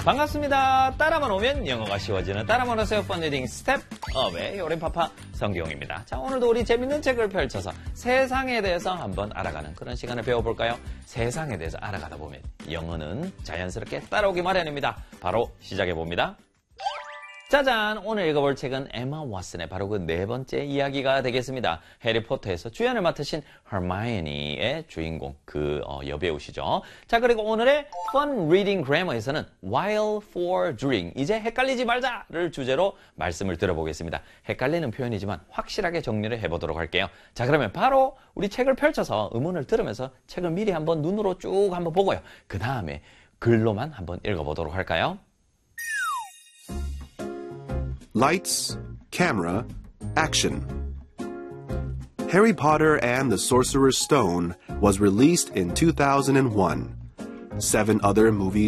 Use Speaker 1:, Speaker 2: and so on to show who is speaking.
Speaker 1: 반갑습니다. 따라만 오면 영어가 쉬워지는 따라만 오세요 펀리딩 스텝업의 요리파파 성기용입니다. 자, 오늘도 우리 재밌는 책을 펼쳐서 세상에 대해서 한번 알아가는 그런 시간을 배워볼까요? 세상에 대해서 알아가다 보면 영어는 자연스럽게 따라오기 마련입니다. 바로 시작해봅니다. 짜잔! 오늘 읽어볼 책은 에마 왓슨의 바로 그 네 번째 이야기가 되겠습니다. 해리포터에서 주연을 맡으신 허마이오니의 주인공, 그 여배우시죠. 자, 그리고 오늘의 Fun Reading Grammar에서는 While for During, 이제 헷갈리지 말자를 주제로 말씀을 들어보겠습니다. 헷갈리는 표현이지만 확실하게 정리를 해보도록 할게요. 자, 그러면 바로 우리 책을 펼쳐서 음원을 들으면서 책을 미리 한번 눈으로 쭉 한번 보고요. 그 다음에 글로만 한번 읽어보도록 할까요?
Speaker 2: Lights, camera, action. Harry Potter and the Sorcerer's Stone was released in 2001. 7 other movies